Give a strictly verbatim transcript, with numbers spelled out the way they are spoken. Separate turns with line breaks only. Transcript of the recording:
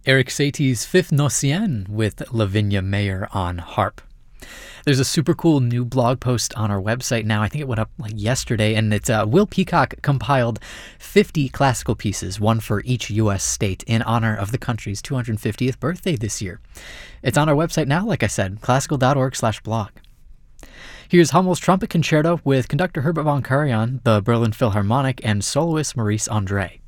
Erik Satie's Fifth Nocien with Lavinia Mayer on harp. There's a super cool new blog post on our website now. I think it went up like yesterday, and it's uh, Will Peacock compiled fifty classical pieces, one for each U S state, in honor of the country's two hundred fiftieth birthday this year. It's on our website now, like I said, classical.org slash blog. Here's Hummel's Trumpet Concerto with conductor Herbert von Karajan, the Berlin Philharmonic, and soloist Maurice Andre.